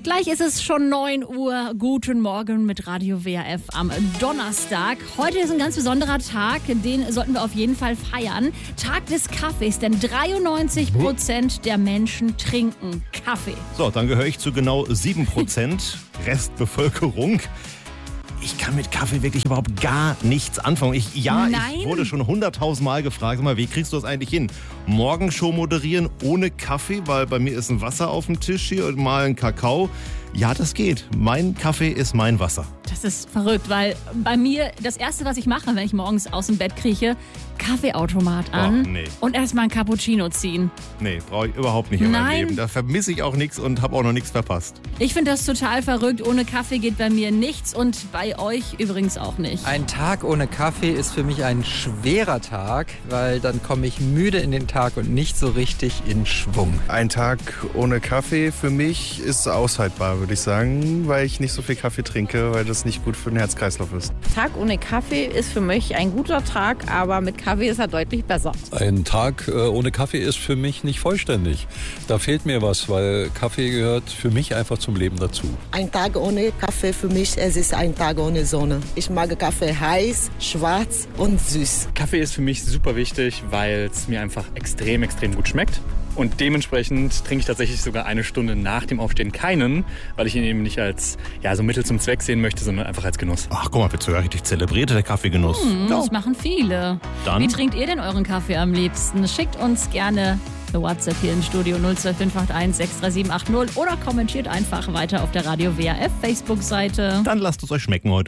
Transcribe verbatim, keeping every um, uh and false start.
Gleich ist es schon neun Uhr. Guten Morgen mit Radio W R F am Donnerstag. Heute ist ein ganz besonderer Tag, den sollten wir auf jeden Fall feiern. Tag des Kaffees, denn dreiundneunzig Prozent der Menschen trinken Kaffee. So, dann gehöre ich zu genau sieben Prozent Restbevölkerung. Ich kann mit Kaffee wirklich überhaupt gar nichts anfangen. Ich, ja, Nein. ich wurde schon hunderttausend Mal gefragt, sag mal, wie kriegst du das eigentlich hin? Morgenshow moderieren ohne Kaffee, weil bei mir ist ein Wasser auf dem Tisch hier und mal ein Kakao. Ja, das geht. Mein Kaffee ist mein Wasser. Das ist verrückt, weil bei mir das Erste, was ich mache, wenn ich morgens aus dem Bett krieche, Kaffeeautomat an Oh, nee. und erstmal ein Cappuccino ziehen. Nee, brauche ich überhaupt nicht in meinem Nein. Leben. Da vermisse ich auch nichts und habe auch noch nichts verpasst. Ich finde das total verrückt. Ohne Kaffee geht bei mir nichts und bei euch übrigens auch nicht. Ein Tag ohne Kaffee ist für mich ein schwerer Tag, weil dann komme ich müde in den Tag und nicht so richtig in Schwung. Ein Tag ohne Kaffee für mich ist aushaltbar, würde ich sagen, weil ich nicht so viel Kaffee trinke, weil das nicht gut für den Herz-Kreislauf ist. Tag ohne Kaffee ist für mich ein guter Tag, aber mit Kaffee ist er deutlich besser. Ein Tag äh, ohne Kaffee ist für mich nicht vollständig. Da fehlt mir was, weil Kaffee gehört für mich einfach zum Leben dazu. Ein Tag ohne Kaffee für mich, es ist ein Tag ohne Sonne. Ich mag Kaffee heiß, schwarz und süß. Kaffee ist für mich super wichtig, weil es mir einfach extrem, extrem gut schmeckt. Und dementsprechend trinke ich tatsächlich sogar eine Stunde nach dem Aufstehen keinen, weil ich ihn eben nicht als ja, so Mittel zum Zweck sehen möchte, sondern einfach als Genuss. Ach, guck mal, wird sogar richtig zelebriert, der Kaffeegenuss. Hm, Ja. Das machen viele. Dann? Wie trinkt ihr denn euren Kaffee am liebsten? Schickt uns gerne eine WhatsApp hier im Studio null zwei fünf acht eins sechs drei sieben acht null oder kommentiert einfach weiter auf der Radio W R F Facebook-Seite. Dann lasst es euch schmecken heute.